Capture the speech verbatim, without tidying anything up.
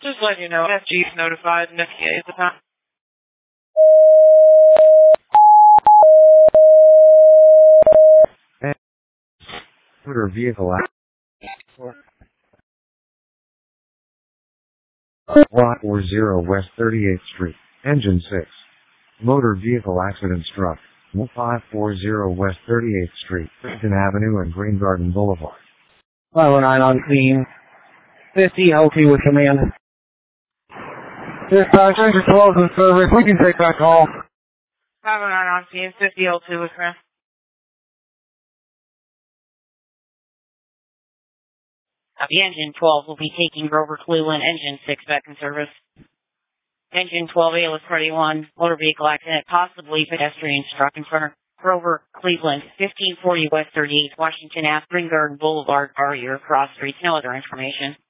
Just let you know, F G is notified and F T A is the time. Motor vehicle accident. Lot four zero West thirty-eighth Street, Engine six. Motor vehicle accident struck. five forty West thirty-eighth Street, Brighton Avenue and Green Garden Boulevard. five oh nine on scene. fifty L T with command. Dispatch, engine twelve in service. We can take that call. five oh nine on scene, fifty L two with command. The engine twelve will be taking Grover Cleveland, engine six back in service. Engine twelve A was thirty-one, motor vehicle accident, possibly pedestrian struck in front of Grover Cleveland, fifteen forty West thirty-eighth Washington Ave, Green Garden Boulevard, Barrier, cross streets, no other information.